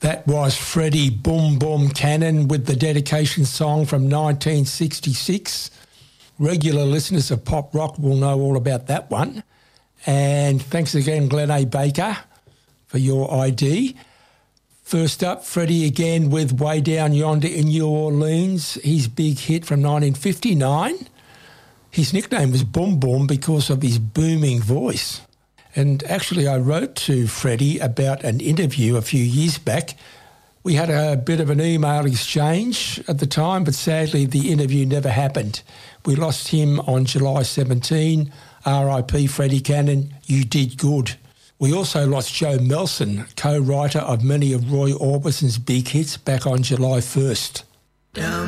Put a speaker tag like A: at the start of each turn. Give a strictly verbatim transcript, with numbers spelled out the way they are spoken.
A: That was Freddie Boom Boom Cannon with the dedication song from nineteen sixty-six. Regular listeners of Pop Rock will know all about that one. And thanks again, Glenn A. Baker, for your I D. First up, Freddie again with Way Down Yonder in New Orleans, his big hit from nineteen fifty-nine. His nickname was Boom Boom because of his booming voice. And actually I wrote to Freddie about an interview a few years back. We had a bit of an email exchange at the time, but sadly the interview never happened. We lost him on July seventeenth. R I P Freddie Cannon, you did good. We also lost Joe Melson, co-writer of many of Roy Orbison's big hits, back on July first.
B: Down